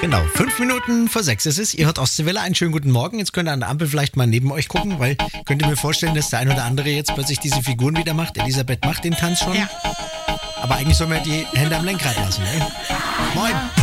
Genau, 5 Minuten vor 6 ist es. Ihr hört Ostseewelle, einen schönen guten Morgen. Jetzt könnt ihr an der Ampel vielleicht mal neben euch gucken, weil könnt ihr mir vorstellen, dass der ein oder andere jetzt plötzlich diese Figuren wieder macht. Elisabeth macht den Tanz schon. Ja. Aber eigentlich sollen wir die Hände am Lenkrad lassen, ey. Moin.